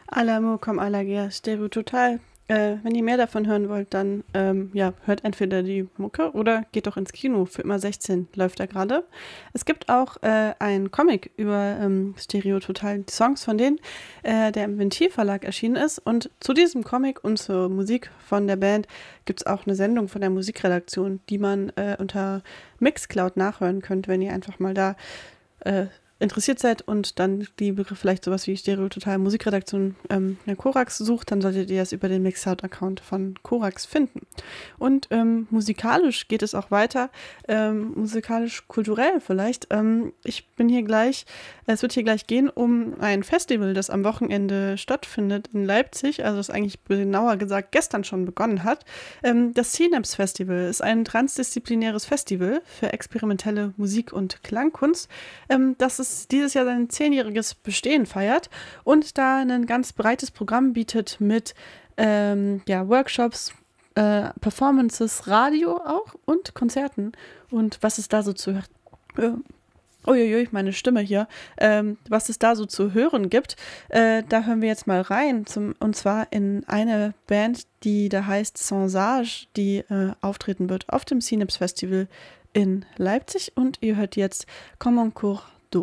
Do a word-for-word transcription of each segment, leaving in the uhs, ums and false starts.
Alamo com Alagia, Stereo Total. Äh, wenn ihr mehr davon hören wollt, dann ähm, ja, hört entweder die Mucke oder geht doch ins Kino. Für immer sechzehn läuft da gerade. Es gibt auch äh, einen Comic über ähm, Stereo Total, die Songs von denen, äh, der im Ventil Verlag erschienen ist. Und zu diesem Comic und zur Musik von der Band gibt es auch eine Sendung von der Musikredaktion, die man äh, unter Mixcloud nachhören könnt, wenn ihr einfach mal da äh, interessiert seid und dann die Begriffe vielleicht sowas wie Stereo Total Musikredaktion ähm, der Korax sucht, dann solltet ihr das über den Mixcloud-Account von Korax finden. Und ähm, musikalisch geht es auch weiter, ähm, musikalisch-kulturell vielleicht. Ähm, ich bin hier gleich, es wird hier gleich gehen um ein Festival, das am Wochenende stattfindet in Leipzig, also das eigentlich genauer gesagt gestern schon begonnen hat. Ähm, das Synapse Festival ist ein transdisziplinäres Festival für experimentelle Musik- und Klangkunst, ähm, das es dieses Jahr sein zehnjähriges Bestehen feiert und da ein ganz breites Programm bietet mit ähm, ja, Workshops, äh, Performances, Radio auch und Konzerten. Und was es da so zu äh, Uiuiui, meine Stimme hier, ähm, was es da so zu hören gibt, äh, da hören wir jetzt mal rein, zum, und zwar in eine Band, die da heißt Sansage, die äh, auftreten wird auf dem Synapse Festival in Leipzig, und ihr hört jetzt Comme un cours d'eau.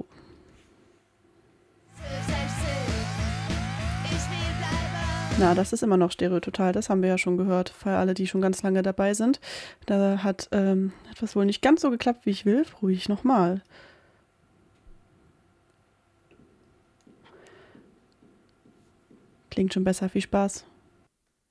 Na, das ist immer noch Stereo Total, das haben wir ja schon gehört, für alle, die schon ganz lange dabei sind. Da hat ähm, etwas wohl nicht ganz so geklappt, wie ich will. Ruhig nochmal. Klingt schon besser, viel Spaß.